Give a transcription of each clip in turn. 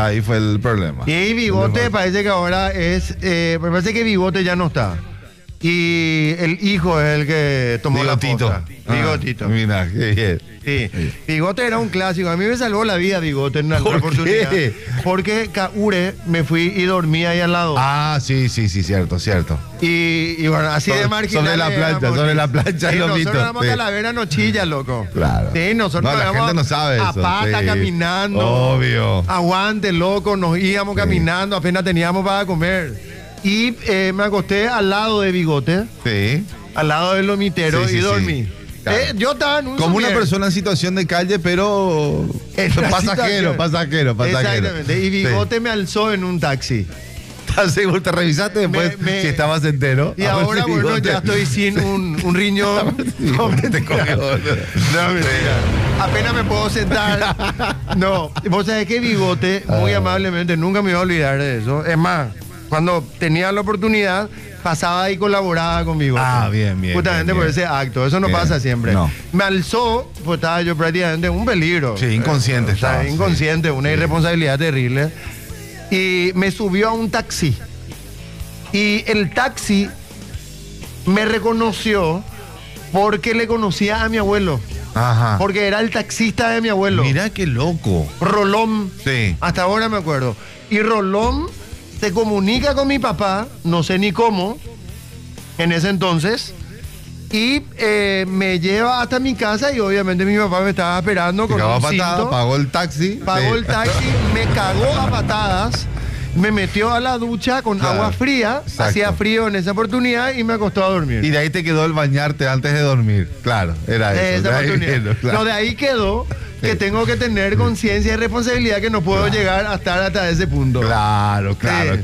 ahí fue el problema. Y Bigote parece que ahora me parece que Bigote ya no está. Y el hijo es el que tomó Bigotito. la posta. Bigotito. Mira, qué bien. Sí. Bigote era un clásico. A mí me salvó la vida Bigote en alguna oportunidad. Qué? Porque Caure me fui y dormí ahí al lado. Sí, cierto. Y bueno, así de marginal. Sobre la plancha, sí, lo nosotros mito. éramos Talavera Nochilla, loco. Claro. Sí, nosotros la gente no sabe a eso. pata, caminando. Obvio. Aguante, loco, nos íbamos caminando, apenas teníamos para comer. Y me acosté al lado de Bigote. Sí. Al lado del lomitero y dormí. Claro. Yo estaba en un como somier. una persona en situación de calle, pero pasajero. Exactamente. Y Bigote me alzó en un taxi. ¿Estás seguro? ¿Te revisaste después si estabas entero? Y ahora, bueno, ya estoy sin un riñón. Te cogió. No, mentira. Apenas me puedo sentar. No, vos sabés que Bigote, muy amablemente, nunca me iba a olvidar de eso. Es más, cuando tenía la oportunidad, pasaba y colaboraba conmigo. Bien. Justamente por ese acto. Eso no pasa siempre. No. Me alzó, pues estaba yo prácticamente en un peligro. Sí, inconsciente. Inconsciente, una irresponsabilidad terrible. Y me subió a un taxi. Y el taxi me reconoció porque le conocía a mi abuelo. Ajá. Porque era el taxista de mi abuelo. Mirá qué loco. Rolón. Sí. Hasta ahora me acuerdo. Y Rolón se comunica con mi papá, no sé ni cómo, en ese entonces, y me lleva hasta mi casa y obviamente mi papá me estaba esperando con un cinto. Pagó el taxi. Pagó el taxi, me cagó a patadas, me metió a la ducha con agua fría, hacía frío en esa oportunidad y me acostó a dormir. Y de ahí te quedó el bañarte antes de dormir. Claro, era eso. Esa oportunidad. Claro. De ahí quedó que tengo que tener conciencia y responsabilidad que no puedo llegar a estar hasta ese punto. Claro.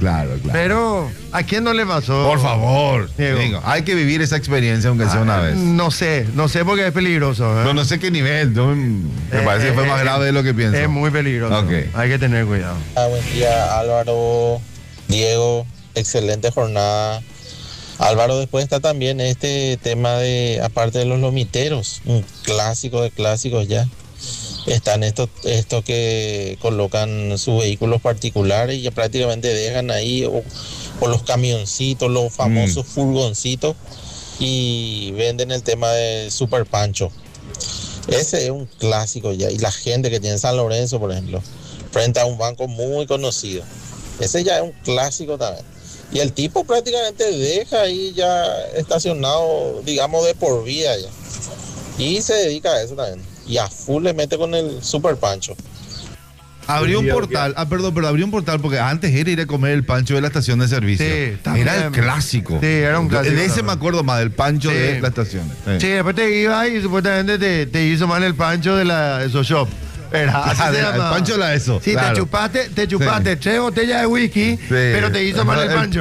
Pero, ¿a quién no le pasó? Por favor. Digo, hay que vivir esa experiencia aunque sea una vez. No sé porque es peligroso. No sé qué nivel. Me parece que fue más grave de lo que pienso. Es muy peligroso. Okay. Hay que tener cuidado. Buen día, Álvaro, Diego, excelente jornada. Álvaro, después está también este tema de, aparte de los lomiteros, un clásico de clásicos ya. Están estos que colocan sus vehículos particulares y ya prácticamente dejan ahí o los camioncitos, los famosos furgoncitos, y venden el tema de Super Pancho. Ese es un clásico ya. Y la gente que tiene en San Lorenzo, por ejemplo, frente a un banco muy conocido. Ese ya es un clásico también. Y el tipo prácticamente deja ahí ya estacionado, digamos, de por vida ya. Y se dedica a eso también. Y a full le mete con el Super Pancho. Abrió un portal, pero abrió un portal porque antes era ir a comer el pancho de la estación de servicio. Sí, también. Era el clásico. Sí, era un clásico. De ese me acuerdo más, del pancho de la estación. Sí, después te ibas y supuestamente te hizo mal el pancho de la Soshop. Era, así se el pancho de la ESO. Sí, claro. te chupaste 3 botellas de whisky, pero te hizo mal el pancho.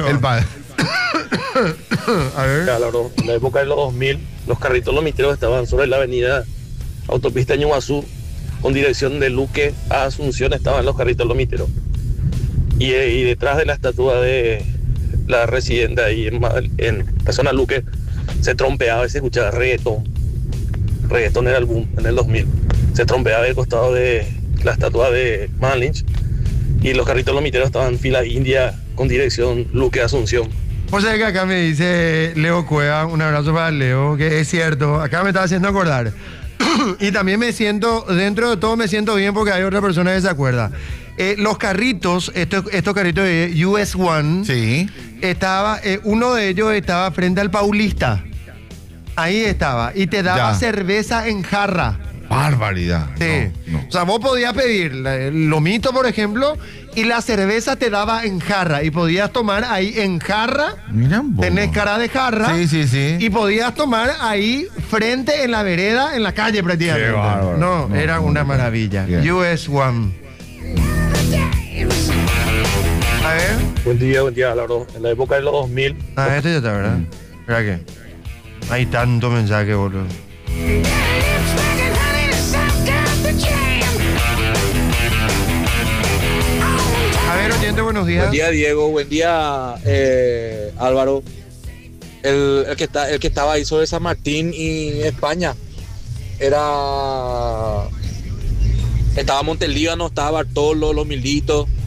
A ver. Claro, en la época de los 2000, los carritos lomiteros estaban sobre la avenida Autopista Ñuazú, con dirección de Luque a Asunción, estaban los carritos lomiteros. Y detrás de la estatua de la residente ahí en la zona Luque, se trompeaba y se escuchaba reggaetón. Reggaetón era el boom en el 2000. Se trompeaba al costado de la estatua de Man Lynch, y los carritos lomiteros estaban en fila india con dirección Luque Asunción. O sea que acá me dice Leo Cueva, un abrazo para Leo, que es cierto, acá me estaba haciendo acordar. Y también me siento, dentro de todo me siento bien porque hay otra persona que se acuerda. Los carritos, estos carritos de US One, sí, estaba, uno de ellos estaba frente al Paulista. Ahí estaba. Y te daba cerveza en jarra. Barbaridad. Sí. No. O sea, vos podías pedir el lomito, por ejemplo, y la cerveza te daba en jarra. Y podías tomar ahí en jarra. Mira, tenés cara de jarra. Sí. Y podías tomar ahí frente en la vereda, en la calle prácticamente. Qué bárbaro. No, era una maravilla. Bien. US One. A ver. Buen día, Álvaro. En la época de los 2000. Este ya está, ¿verdad? Espera que. Hay tanto mensaje, boludo. A ver, oyente, buenos días. Buen día, Diego. Buen día, Álvaro. El que estaba ahí sobre San Martín y España estaba Montelíbano, estaba Bartolo, Los Militos,